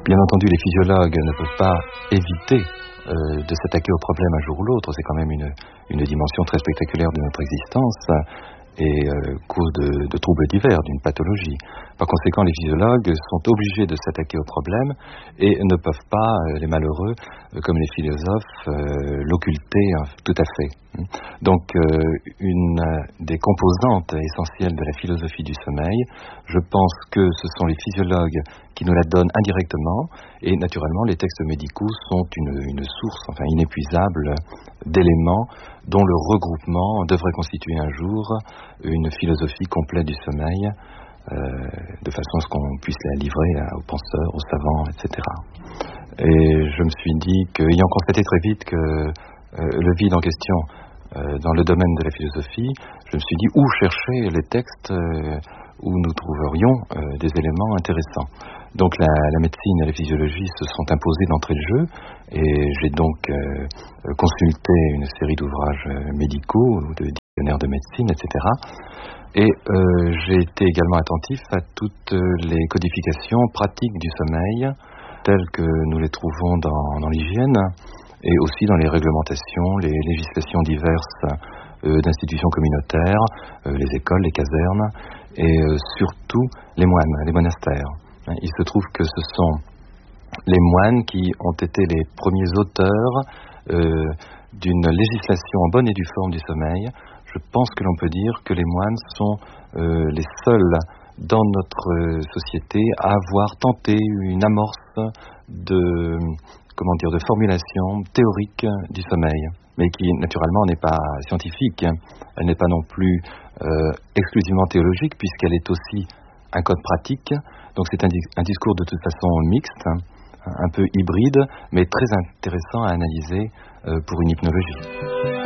Bien entendu, les physiologues ne peuvent pas éviter de s'attaquer au problème un jour ou l'autre. C'est quand même une dimension très spectaculaire de notre existence et cause de troubles divers, d'une pathologie. Par conséquent, les physiologues sont obligés de s'attaquer au problème et ne peuvent pas, les malheureux, comme les philosophes, l'occulter tout à fait. Donc, une des composantes essentielles de la philosophie du sommeil, je pense que ce sont les physiologues qui nous la donnent indirectement, et naturellement, les textes médicaux sont une source inépuisable d'éléments dont le regroupement devrait constituer un jour une philosophie complète du sommeil, de façon à ce qu'on puisse la livrer aux penseurs, aux savants, etc. Et je me suis dit qu'ayant constaté très vite que le vide en question dans le domaine de la philosophie, je me suis dit où chercher les textes où nous trouverions des éléments intéressants. Donc la médecine et la physiologie se sont imposées d'entrée de jeu, et j'ai donc consulté une série d'ouvrages médicaux, de dictionnaires de médecine, etc. Et j'ai été également attentif à toutes les codifications pratiques du sommeil, telles que nous les trouvons dans l'hygiène, et aussi dans les réglementations, les législations diverses d'institutions communautaires, les écoles, les casernes, et surtout les moines, les monastères. Il se trouve que ce sont les moines qui ont été les premiers auteurs d'une législation en bonne et due forme du sommeil. Je pense que l'on peut dire que les moines sont les seuls dans notre société à avoir tenté une amorce de formulation théorique du sommeil, mais qui naturellement n'est pas scientifique. Elle n'est pas non plus exclusivement théologique, puisqu'elle est aussi un code pratique. Donc c'est un discours de toute façon mixte, un peu hybride, mais très intéressant à analyser pour une hypnologie.